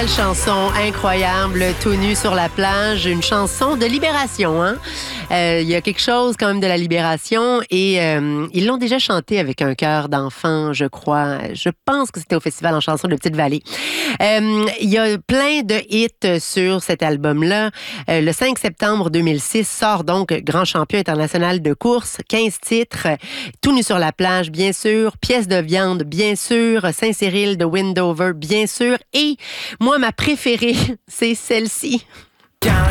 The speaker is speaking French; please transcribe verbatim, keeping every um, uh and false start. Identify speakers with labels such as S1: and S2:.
S1: Quelle chanson incroyable, tout nu sur la plage, une chanson de libération. Hein? Euh, il y a quelque chose quand même de la libération et euh, ils l'ont déjà chanté avec un cœur d'enfant, je crois. Je pense que c'était au Festival en chanson de Petite-Vallée. Euh, il y a plein de hits sur cet album-là. Euh, le cinq septembre deux mille six sort donc Grand champion international de course, quinze titres, tout nu sur la plage, bien sûr, Pièce de viande, bien sûr, Saint-Cyril de Windover, bien sûr, et moi, ma préférée, c'est celle-ci.
S2: Quand